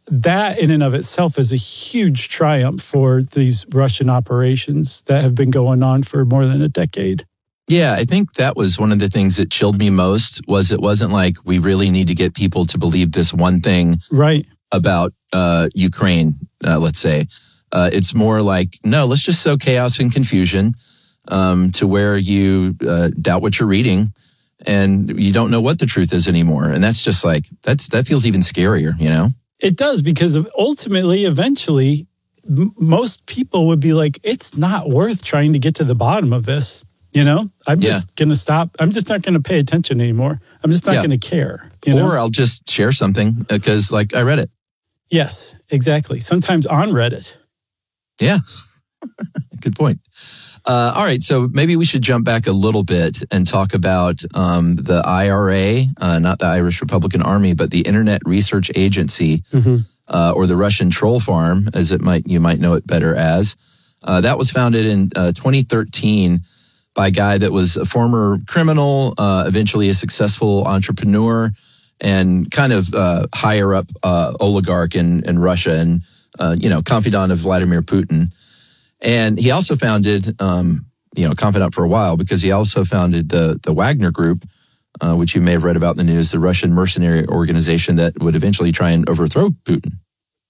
that in and of itself is a huge triumph for these Russian operations that have been going on for more than a decade. Yeah, I think that was one of the things that chilled me most was it wasn't like we really need to get people to believe this one thing about Ukraine, let's say. It's more like, no, let's just sow chaos and confusion to where you doubt what you're reading and you don't know what the truth is anymore. And that's just like, that feels even scarier, you know? It does, because ultimately, eventually, most people would be like, it's not worth trying to get to the bottom of this. You know, I'm just going to stop. I'm just not going to pay attention anymore. I'm just not going to care. Or I'll just share something because, like, I read it. Yes, exactly. Sometimes on Reddit. Yeah. Good point. All right. So maybe we should jump back a little bit and talk about the IRA, not the Irish Republican Army, but the Internet Research Agency, or the Russian Troll Farm, as you might know it better as. That was founded in 2013 by a guy that was a former criminal, eventually a successful entrepreneur, and kind of higher up oligarch in Russia, and confidant of Vladimir Putin. And he also founded, confidant for a while, because he also founded the Wagner Group, which you may have read about in the news, the Russian mercenary organization that would eventually try and overthrow Putin.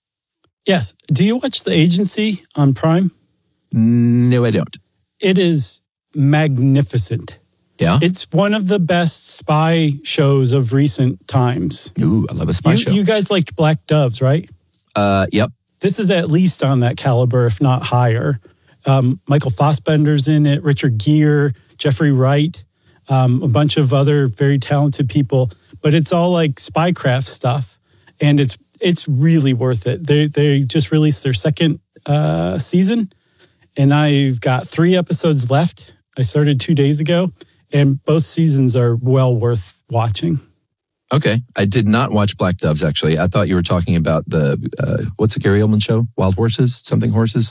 Yes. Do you watch The Agency on Prime? No, I don't. It is magnificent. Yeah? It's one of the best spy shows of recent times. Ooh, I love a spy show. You guys liked Black Doves, right? Yep. This is at least on that caliber, if not higher. Michael Fassbender's in it, Richard Gere, Jeffrey Wright, a bunch of other very talented people. But it's all like spycraft stuff, and it's really worth it. They just released their second season, and I've got 3 episodes left. I started 2 days ago, and both seasons are well worth watching. Okay. I did not watch Black Doves, actually. I thought you were talking about the, what's the Gary Oldman show? Wild Horses? Something Horses?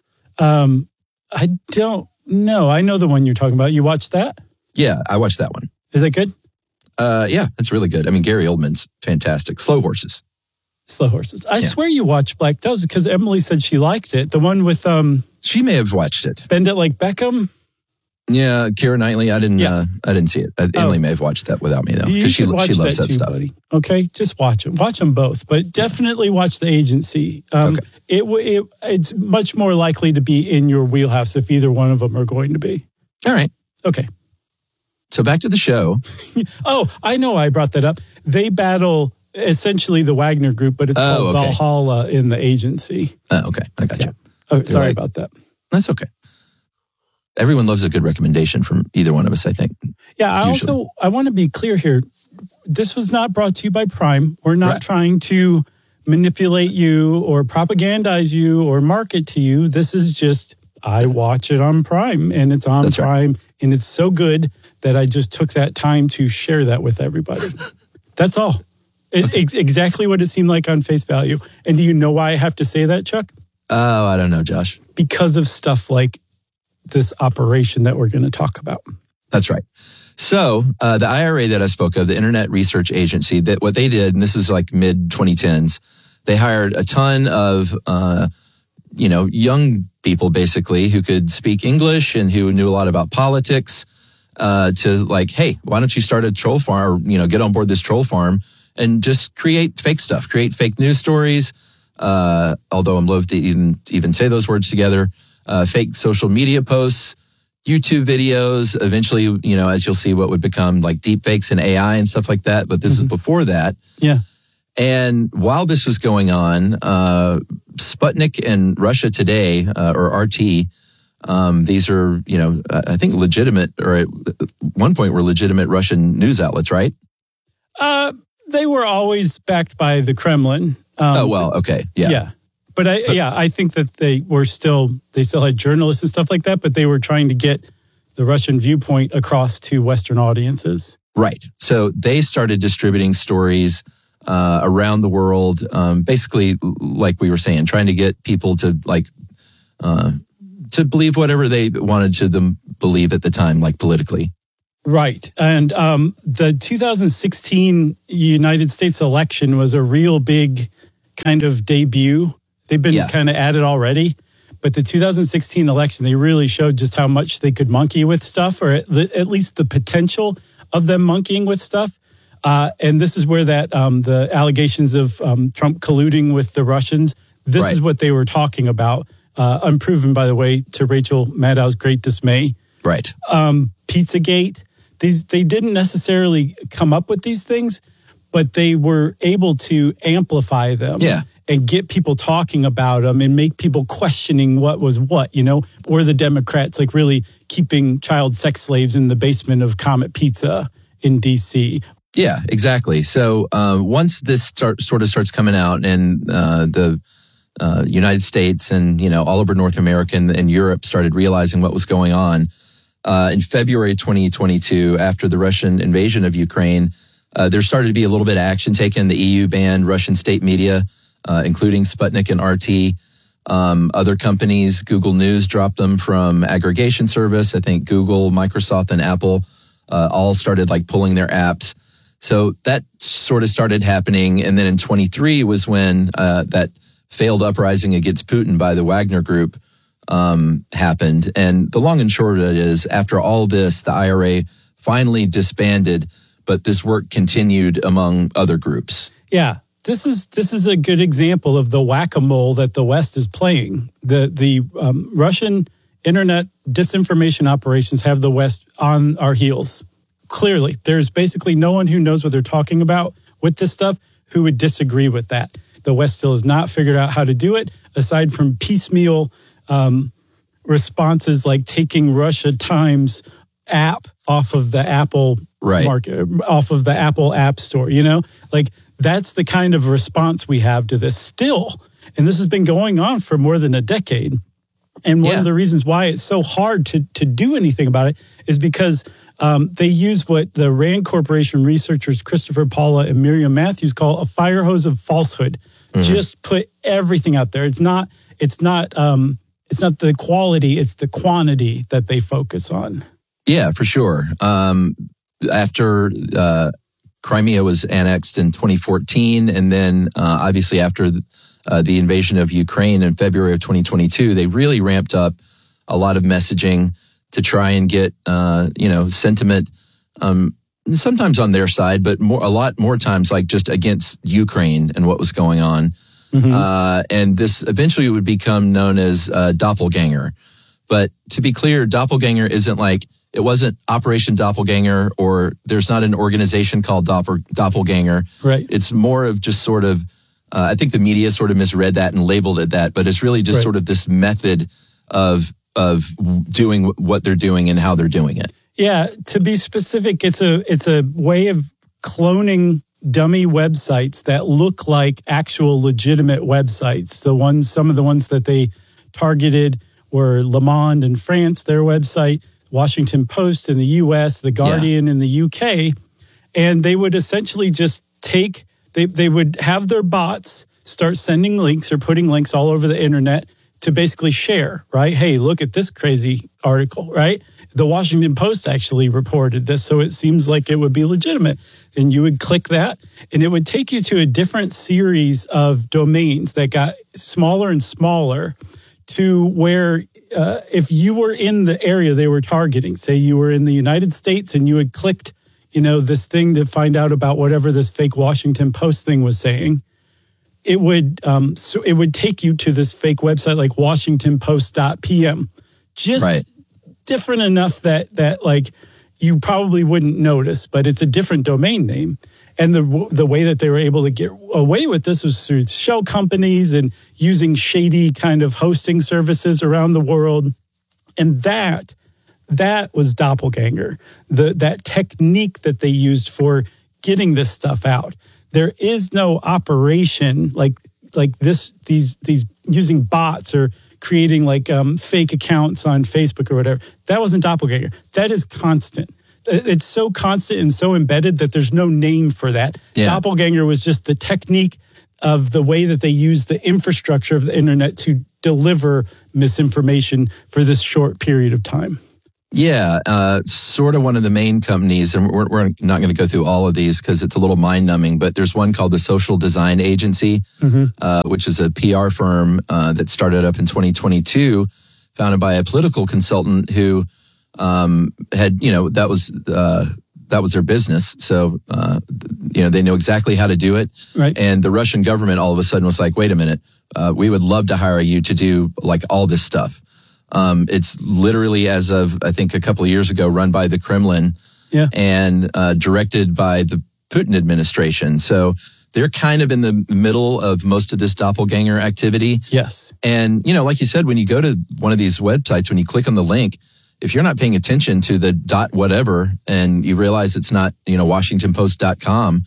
I don't know. I know the one you're talking about. You watched that? Yeah, I watched that one. Is that good? Yeah, it's really good. I mean, Gary Oldman's fantastic. Slow Horses. Slow Horses. I swear you watched Black Doves because Emily said she liked it. The one with... She may have watched it. Bend It Like Beckham? Yeah, Keira Knightley. I didn't see it. Emily may have watched that without me though, because she loves that stuff. Buddy. Okay, just watch them. Watch them both, but definitely watch The Agency. Okay. It's much more likely to be in your wheelhouse if either one of them are going to be. All right. Okay. So back to the show. Oh, I know. I brought that up. They battle essentially the Wagner Group, but it's called Valhalla in The Agency. Okay, I got you. Oh, sorry about that. That's okay. Everyone loves a good recommendation from either one of us, I think. Yeah, I want to be clear here. This was not brought to you by Prime. We're not trying to manipulate you or propagandize you or market to you. This is just, I watch it on Prime, and it's on Prime, and it's so good that I just took that time to share that with everybody. That's all. Exactly what it seemed like on face value. And do you know why I have to say that, Chuck? Oh, I don't know, Josh. Because of stuff like this operation that we're going to talk about. That's right. So the IRA that I spoke of, the Internet Research Agency, that what they did, and this is like mid 2010s, they hired a ton of, young people basically who could speak English and who knew a lot about politics, to like, hey, why don't you start a troll farm, or, get on board this troll farm and just create fake stuff, create fake news stories. Although I'm loath to even say those words together. Fake social media posts, YouTube videos, eventually, as you'll see, what would become like deep fakes and AI and stuff like that. But this is before that. Yeah. And while this was going on, Sputnik and Russia Today, or RT, these are, I think legitimate, or at one point were legitimate Russian news outlets, right? They were always backed by the Kremlin. Okay. Yeah. Yeah. But I think that they still had journalists and stuff like that, but they were trying to get the Russian viewpoint across to Western audiences. Right. So they started distributing stories around the world, basically, like we were saying, trying to get people to to believe whatever they wanted to them believe at the time, like politically. Right. And the 2016 United States election was a real big kind of debut. They've been kind of at it already. But the 2016 election, they really showed just how much they could monkey with stuff, or at least the potential of them monkeying with stuff. And this is where that the allegations of Trump colluding with the Russians, this is what they were talking about. Unproven, by the way, to Rachel Maddow's great dismay. Right. Pizzagate. They didn't necessarily come up with these things, but they were able to amplify them. Yeah. And get people talking about them and make people questioning what was what, or the Democrats like really keeping child sex slaves in the basement of Comet Pizza in D.C. Yeah, exactly. So once this sort of starts coming out and the United States and, all over North America and Europe started realizing what was going on, in February 2022, after the Russian invasion of Ukraine, there started to be a little bit of action taken. The EU banned Russian state media, including Sputnik and RT. Other companies, Google News dropped them from aggregation service. I think Google, Microsoft, and Apple all started pulling their apps. So that sort of started happening. And then in 23 was when that failed uprising against Putin by the Wagner Group happened. And the long and short of it is, after all this, the IRA finally disbanded, but this work continued among other groups. Yeah. This is a good example of the whack-a-mole that the West is playing. The Russian internet disinformation operations have the West on our heels. Clearly, there's basically no one who knows what they're talking about with this stuff who would disagree with that. The West still has not figured out how to do it, aside from piecemeal responses like taking Russia Times app off of the Apple market, off of the Apple App Store. That's the kind of response we have to this still. And this has been going on for more than a decade. And one of the reasons why it's so hard to do anything about it is because they use what the RAND Corporation researchers Christopher Paula and Miriam Matthews call a fire hose of falsehood. Mm-hmm. Just put everything out there. It's not the quality, it's the quantity that they focus on. Yeah, for sure. After Crimea was annexed in 2014, and then obviously after the invasion of Ukraine in February of 2022, they really ramped up a lot of messaging to try and get sentiment, sometimes on their side, but a lot more times just against Ukraine and what was going on. Mm-hmm. And this eventually would become known as Doppelganger. But to be clear, Doppelganger isn't it wasn't Operation Doppelganger, or there's not an organization called Doppelganger. Right. It's more of just sort of, I think the media sort of misread that and labeled it that, but it's really just sort of this method of doing what they're doing and how they're doing it. Yeah, to be specific, it's a way of cloning dummy websites that look like actual legitimate websites. Some of the ones that they targeted were Le Monde in France, their website, Washington Post in the U.S., The Guardian in the U.K., and they would essentially just they would have their bots start sending links or putting links all over the internet to basically share, right? Hey, look at this crazy article, right? The Washington Post actually reported this, so it seems like it would be legitimate. And you would click that, and it would take you to a different series of domains that got smaller and smaller to where if you were in the area they were targeting, say you were in the United States and you had clicked, this thing to find out about whatever this fake Washington Post thing was saying, it would take you to this fake website like WashingtonPost.pm. Just different enough that you probably wouldn't notice, but it's a different domain name. And the way that they were able to get away with this was through shell companies and using shady kind of hosting services around the world. And that was Doppelganger, that technique that they used for getting this stuff out. There is no operation like these using bots or creating fake accounts on Facebook or whatever. That wasn't Doppelganger. That is constant. It's so constant and so embedded that there's no name for that. Yeah. Doppelganger was just the technique of the way that they use the infrastructure of the internet to deliver misinformation for this short period of time. Yeah, sort of one of the main companies, and we're not going to go through all of these because it's a little mind-numbing, but there's one called the Social Design Agency, which is a PR firm that started up in 2022, founded by a political consultant who had, that was their business. So, they know exactly how to do it. Right. And the Russian government all of a sudden was like, wait a minute, we would love to hire you to do like all this stuff. It's literally, as of, I think, a couple of years ago, run by the Kremlin and directed by the Putin administration. So they're kind of in the middle of most of this doppelganger activity. Yes. And, like you said, when you go to one of these websites, when you click on the link, if you're not paying attention to the dot whatever and you realize it's not, WashingtonPost.com,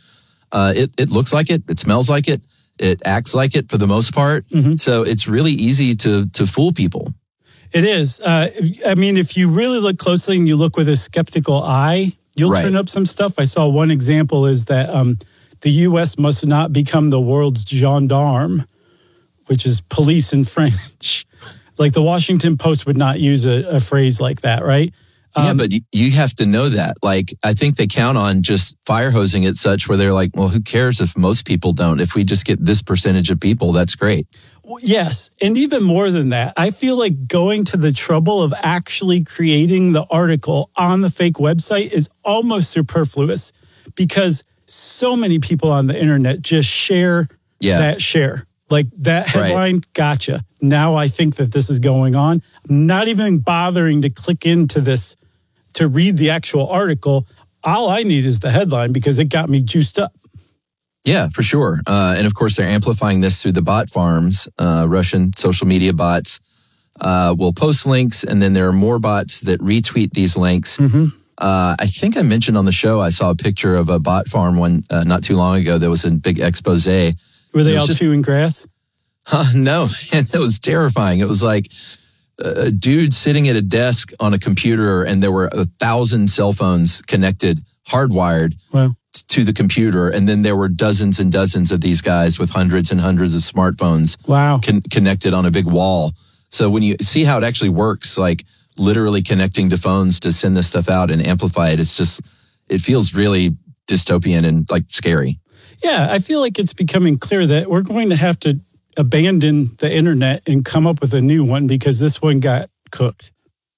it looks like it, it smells like it, it acts like it for the most part. So it's really easy to fool people. It is. If you really look closely and you look with a skeptical eye, you'll turn up some stuff. I saw one example is that the U.S. must not become the world's gendarme, which is police in French. Like the Washington Post would not use a phrase like that, right? Yeah, but you have to know that. Like, I think they count on just fire hosing it such where they're like, well, who cares if most people don't? If we just get this percentage of people, that's great. Well, yes. And even more than that, I feel like going to the trouble of actually creating the article on the fake website is almost superfluous because so many people on the internet just share that share. Like that headline, gotcha. Now I think that this is going on. I'm not even bothering to click into this to read the actual article. All I need is the headline because it got me juiced up. Yeah, for sure. And of course, they're amplifying this through the bot farms. Russian social media bots will post links, and then there are more bots that retweet these links. I think I mentioned on the show, I saw a picture of a bot farm not too long ago. There was a big expose. Were they all chewing grass? No, and it was terrifying. It was like a dude sitting at a desk on a computer, and there were 1,000 cell phones connected, hardwired to the computer. And then there were dozens and dozens of these guys with hundreds and hundreds of smartphones connected on a big wall. So when you see how it actually works, like literally connecting to phones to send this stuff out and amplify it, it feels really dystopian and like scary. Yeah, I feel like it's becoming clear that we're going to have to abandon the internet and come up with a new one because this one got cooked.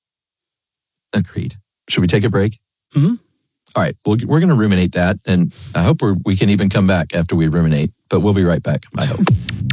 Agreed. Should we take a break? All right. Well, we're going to ruminate that, and I hope we can even come back after we ruminate, but we'll be right back, I hope.